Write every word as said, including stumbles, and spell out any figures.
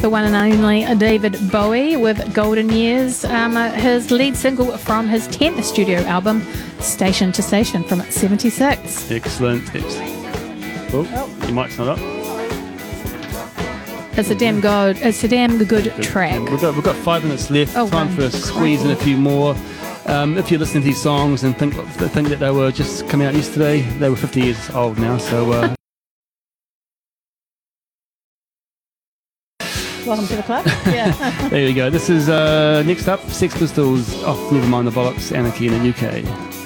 the one and only David Bowie with Golden Years, um, uh, his lead single from his tenth studio album, Station to Station, from seventy-six. Excellent. Excellent. Oh, oh. Your mic's not up. It's a damn good, it's a damn good, good. track. We've got, we've got five minutes left. Oh, Time wow. for a squeeze in a few more. Um, if you're listening to these songs and think think that they were just coming out yesterday, they were fifty years old now. So. Uh, Welcome to the club. Yeah. There you go. This is uh, next up, Sex Pistols off Nevermind the Bollocks, Anarchy in the U K.